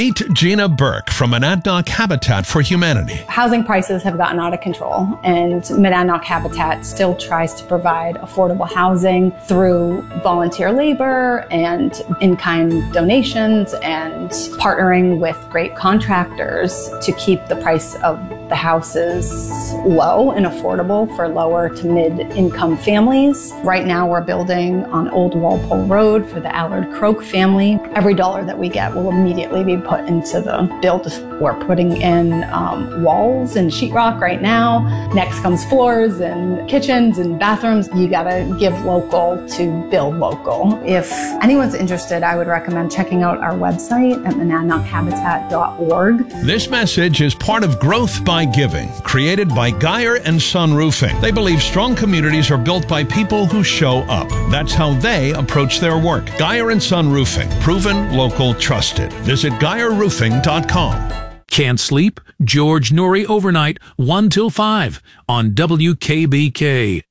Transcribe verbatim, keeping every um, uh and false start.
Meet Gina Burke from Monadnock Habitat for Humanity. Housing prices have gotten out of control, and Monadnock Habitat still tries to provide affordable housing through volunteer labor and in-kind donations and partnering with great contractors to keep the price of the houses low and affordable for lower to mid-income families. Right now we're building on Old Walpole Road for the Allard Croak family. Every dollar that we get will immediately be put into the build. We're putting in um, walls and sheetrock right now. Next comes floors and kitchens and bathrooms. You gotta give local to build local. If anyone's interested, I would recommend checking out our website at monadnock habitat dot org. This message is part of Growth by Giving, created by Geyer and Son Roofing. They believe strong communities are built by people who show up. That's how they approach their work. Geyer and Son Roofing, proven, local, trusted. Visit geyer roofing dot com. Can't sleep? George Noory overnight, one till five on W K B K.